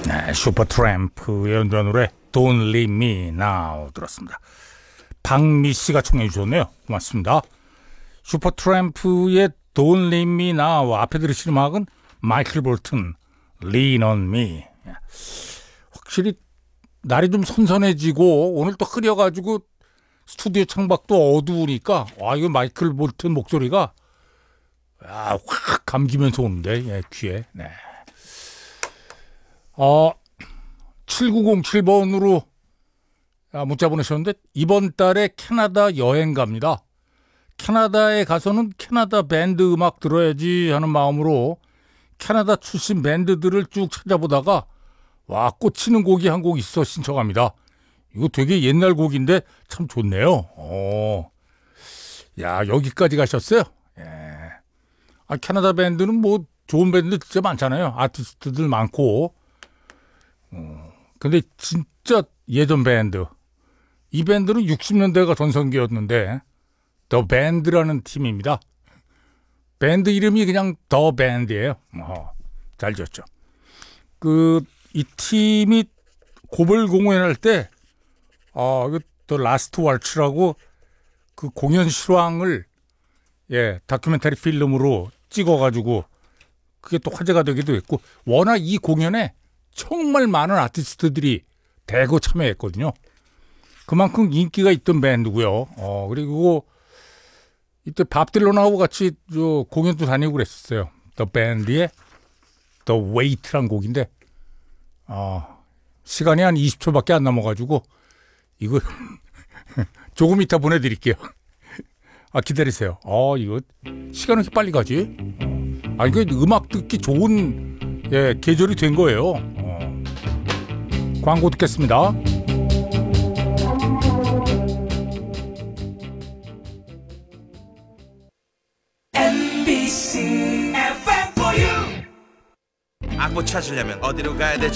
네, 슈퍼트램프의 연주한 노래 Don't Leave Me Now 들었습니다. 박미 씨가 청해 주셨네요. 고맙습니다. 슈퍼트램프의 Don't Leave Me Now 앞에 들으신 음악은 마이클 볼튼 Lean on Me. 확실히 날이 좀 선선해지고 오늘 또 흐려가지고 스튜디오 창밖도 어두우니까 이거 마이클 볼튼 목소리가 확 감기면서 오는데 귀에. 네. 7907번으로 문자 보내셨는데 이번 달에 캐나다 여행 갑니다. 캐나다에 가서는 캐나다 밴드 음악 들어야지 하는 마음으로 캐나다 출신 밴드들을 쭉 찾아보다가 꽂히는 곡이 한 곡 있어 신청합니다. 이거 되게 옛날 곡인데 참 좋네요. 여기까지 가셨어요? 예. 캐나다 밴드는 뭐 좋은 밴드 진짜 많잖아요. 아티스트들 많고. 근데 진짜 예전 밴드. 이 밴드는 60년대가 전성기였는데 더 밴드라는 팀입니다. 밴드 이름이 그냥 더 밴드예요. 잘 지었죠. 이 팀이 고벌 공연할 때 더 라스트 왈츠라고 그 공연 실황을 다큐멘터리 필름으로 찍어가지고 그게 또 화제가 되기도 했고 워낙 이 공연에 정말 많은 아티스트들이 대거 참여했거든요. 그만큼 인기가 있던 밴드고요. 그리고 이때 밥 딜런하고 같이 공연도 다니고 그랬었어요. 더 밴드의 The Wait란 곡인데 시간이 한 20초밖에 안 남아가지고 이거 조금 이따 보내드릴게요. 기다리세요. 이거 시간은 이렇게 빨리 가지? 이거 음악 듣기 좋은 계절이 된 거예요. 광고 듣겠습니다. MBC FM for you. 악보 찾으려면 어디로 가야 되죠?